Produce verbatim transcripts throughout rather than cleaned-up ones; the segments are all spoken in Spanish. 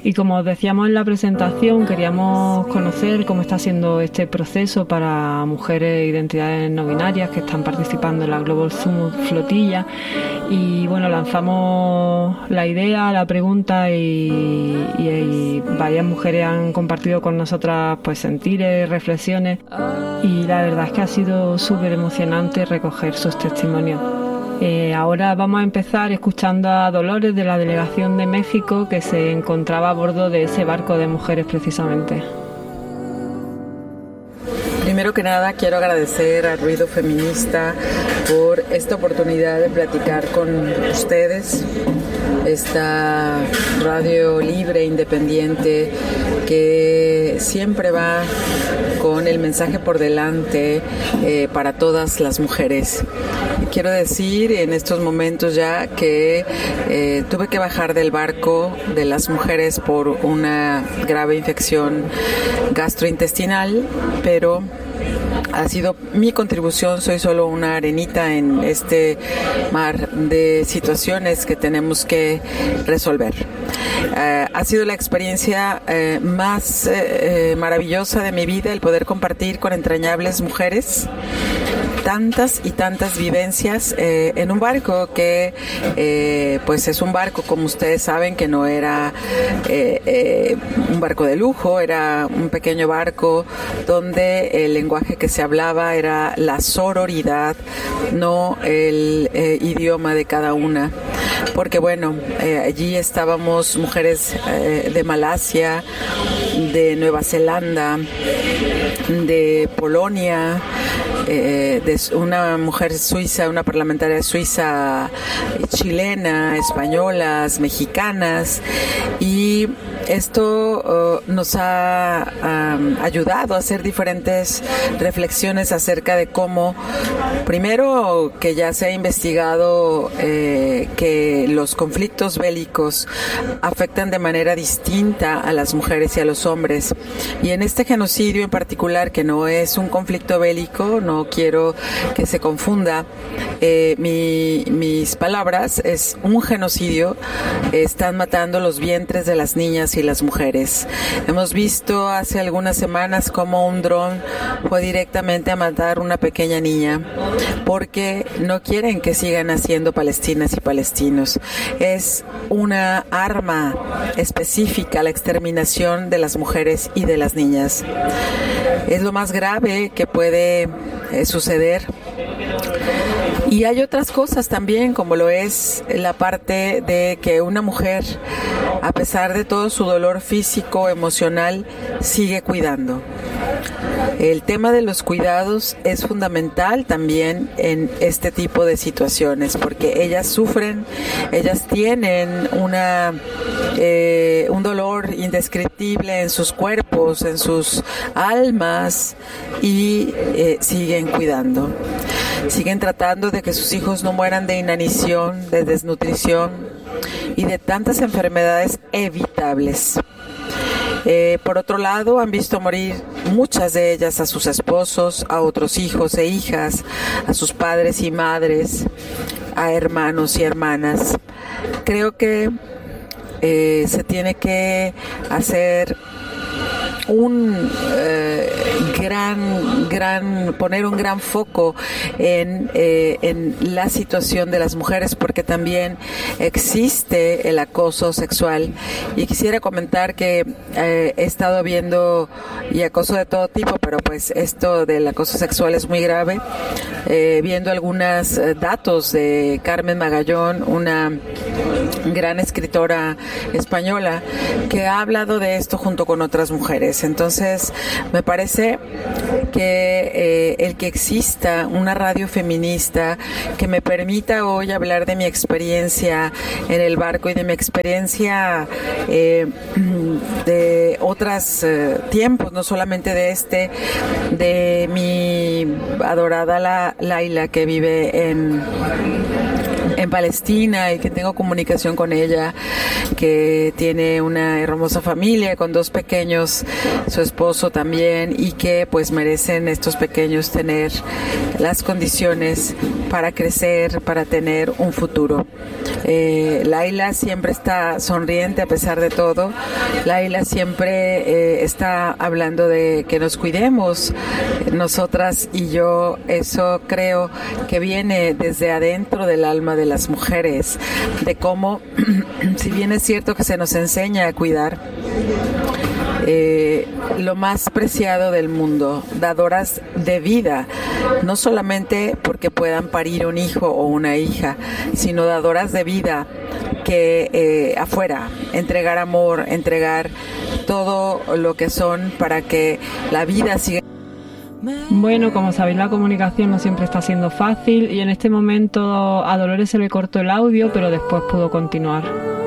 Y como os decíamos en la presentación, queríamos conocer cómo está siendo este proceso para mujeres e identidades no binarias que están participando en la Global Summit Flotilla. Y bueno, lanzamos la idea, la pregunta y, y, y varias mujeres han compartido con nosotras pues sentires, reflexiones, y la verdad es que ha sido súper emocionante recoger sus testimonios. Eh, ahora vamos a empezar escuchando a Dolores de la Delegación de México, que se encontraba a bordo de ese barco de mujeres precisamente. Primero que nada quiero agradecer a Ruido Feminista por esta oportunidad de platicar con ustedes, esta radio libre, independiente, que siempre va con el mensaje por delante eh, para todas las mujeres. Quiero decir en estos momentos ya que eh, tuve que bajar del barco de las mujeres por una grave infección gastrointestinal, pero ha sido mi contribución. Soy solo una arenita en este mar de situaciones que tenemos que resolver. Uh, ha sido la experiencia uh, más uh, maravillosa de mi vida el poder compartir con entrañables mujeres tantas y tantas vivencias eh, en un barco que eh, pues es un barco, como ustedes saben, que no era eh, eh, un barco de lujo, era un pequeño barco donde el lenguaje que se hablaba era la sororidad, no el eh, idioma de cada una, porque bueno, eh, allí estábamos mujeres eh, de Malasia, de Nueva Zelanda, de Polonia, Eh, de una mujer suiza, una parlamentaria suiza, chilena, españolas, mexicanas, y esto uh, nos ha um, ayudado a hacer diferentes reflexiones acerca de cómo, primero, que ya se ha investigado eh, que los conflictos bélicos afectan de manera distinta a las mujeres y a los hombres, y en este genocidio en particular, que no es un conflicto bélico, no No quiero que se confunda eh, mi, mis palabras, es un genocidio. Están matando los vientres de las niñas y las mujeres. Hemos visto hace algunas semanas cómo un dron fue directamente a matar una pequeña niña porque no quieren que sigan naciendo palestinas y palestinos. Es una arma específica la exterminación de las mujeres y de las niñas. Es lo más grave que puede eh, suceder. Y hay otras cosas también, como lo es la parte de que una mujer, a pesar de todo su dolor físico, emocional, sigue cuidando. El tema de los cuidados es fundamental también en este tipo de situaciones, porque ellas sufren, ellas tienen una eh, un dolor indescriptible en sus cuerpos, en sus almas, y eh, siguen cuidando. Siguen tratando de que sus hijos no mueran de inanición, de desnutrición y de tantas enfermedades evitables. Eh, por otro lado, han visto morir muchas de ellas a sus esposos, a otros hijos e hijas, a sus padres y madres, a hermanos y hermanas. Creo que eh, se tiene que hacer un eh, gran, gran, poner un gran foco en, eh, en la situación de las mujeres, porque también existe el acoso sexual. Y quisiera comentar que eh, he estado viendo y acoso de todo tipo, pero pues esto del acoso sexual es muy grave. Eh, viendo algunos eh, datos de Carmen Magallón, una gran escritora española que ha hablado de esto junto con otras mujeres. Entonces, me parece que eh, el que exista una radio feminista que me permita hoy hablar de mi experiencia en el barco y de mi experiencia eh, de otros eh, tiempos, no solamente de este, de mi adorada la, Laila, que vive en en Palestina y que tengo comunicación con ella, que tiene una hermosa familia con dos pequeños, su esposo también, y que pues merecen estos pequeños tener las condiciones para crecer, para tener un futuro. Eh, Laila siempre está sonriente a pesar de todo. Laila siempre eh, está hablando de que nos cuidemos, nosotras y yo. Eso creo que viene desde adentro del alma de las mujeres, de cómo, si bien es cierto que se nos enseña a cuidar, Eh, lo más preciado del mundo, dadoras de vida, no solamente porque puedan parir un hijo o una hija, sino dadoras de vida que eh, afuera, entregar amor, entregar todo lo que son para que la vida siga. Bueno, como sabéis, la comunicación no siempre está siendo fácil y en este momento a Dolores se le cortó el audio, pero después pudo continuar.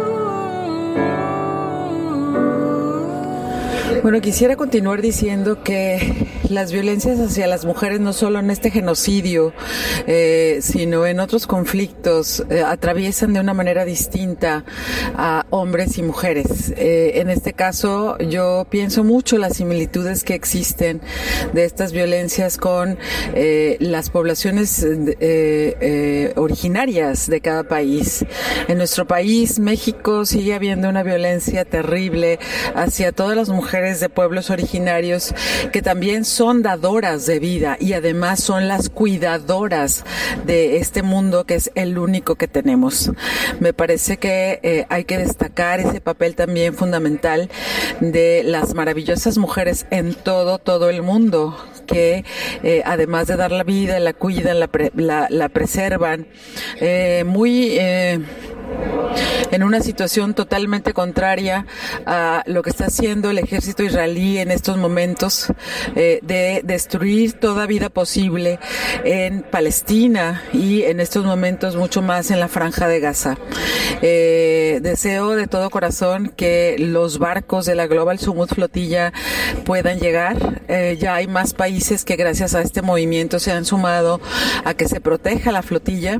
Bueno, quisiera continuar diciendo que las violencias hacia las mujeres, no solo en este genocidio, eh, sino en otros conflictos, eh, atraviesan de una manera distinta a hombres y mujeres. Eh, en este caso, yo pienso mucho las similitudes que existen de estas violencias con eh, las poblaciones eh, eh, originarias de cada país. En nuestro país, México, sigue habiendo una violencia terrible hacia todas las mujeres de pueblos originarios que también son dadoras de vida y además son las cuidadoras de este mundo que es el único que tenemos. Me parece que eh, hay que destacar ese papel también fundamental de las maravillosas mujeres en todo, todo el mundo que eh, además de dar la vida, la cuidan, la, pre, la, la preservan, eh, muy... Eh, en una situación totalmente contraria a lo que está haciendo el ejército israelí en estos momentos, eh, de destruir toda vida posible en Palestina y en estos momentos mucho más en la Franja de Gaza. Eh, deseo de todo corazón que los barcos de la Global Summit Flotilla puedan llegar. Eh, ya hay más países que gracias a este movimiento se han sumado a que se proteja la flotilla.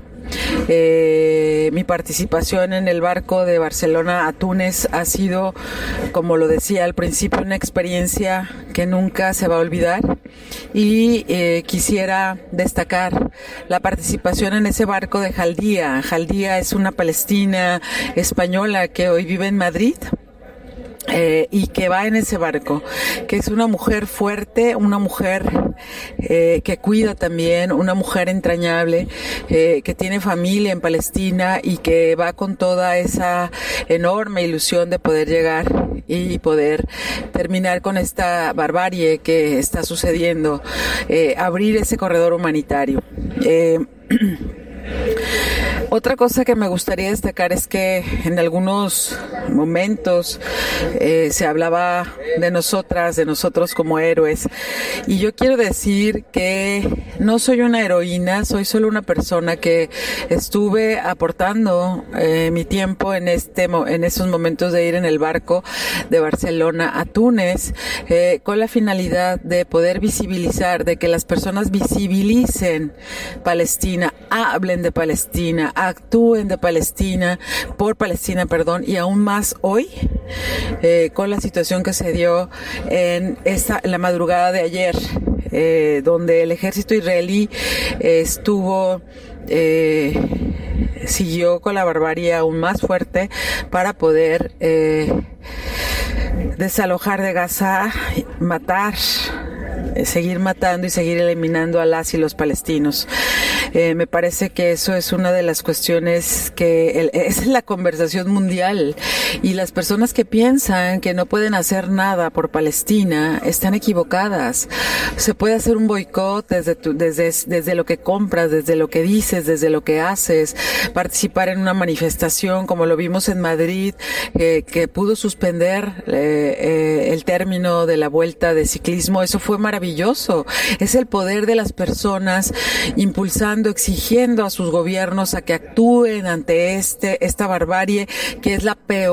Eh, mi participación en el barco de Barcelona a Túnez ha sido, como lo decía al principio, una experiencia que nunca se va a olvidar y eh, quisiera destacar la participación en ese barco de Jaldía. Jaldía es una palestina española que hoy vive en Madrid. Eh, y que va en ese barco, que es una mujer fuerte, una mujer eh, que cuida también, una mujer entrañable, eh, que tiene familia en Palestina y que va con toda esa enorme ilusión de poder llegar y poder terminar con esta barbarie que está sucediendo, eh, abrir ese corredor humanitario. Eh, Otra cosa que me gustaría destacar es que en algunos momentos eh, se hablaba de nosotras, de nosotros como héroes, y yo quiero decir que no soy una heroína, soy solo una persona que estuve aportando eh, mi tiempo en este en esos momentos de ir en el barco de Barcelona a Túnez, eh, con la finalidad de poder visibilizar, de que las personas visibilicen Palestina, hablen de Palestina, actúen de Palestina, por Palestina, perdón, y aún más hoy, eh, con la situación que se dio en esta, la madrugada de ayer, eh, donde el ejército israelí eh, estuvo, eh, siguió con la barbarie aún más fuerte para poder eh, desalojar de Gaza, matar, seguir matando y seguir eliminando a las y los palestinos. Eh, me parece que eso es una de las cuestiones que el, es la conversación mundial, y las personas que piensan que no pueden hacer nada por Palestina están equivocadas. Se puede hacer un boicot desde, tu, desde, desde lo que compras, desde lo que dices, desde lo que haces, participar en una manifestación como lo vimos en Madrid, eh, que pudo suspender eh, eh, el término de la vuelta de ciclismo. Eso fue maravilloso. Es el poder de las personas impulsando, exigiendo a sus gobiernos a que actúen ante este esta barbarie, que es la peor